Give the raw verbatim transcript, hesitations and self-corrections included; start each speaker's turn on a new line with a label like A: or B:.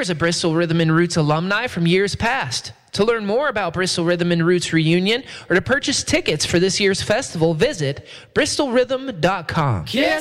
A: Here's a Bristol Rhythm and Roots alumni from years past. To learn more about Bristol Rhythm and Roots reunion or to purchase tickets for this year's festival, visit bristol rhythm dot com.
B: Kiss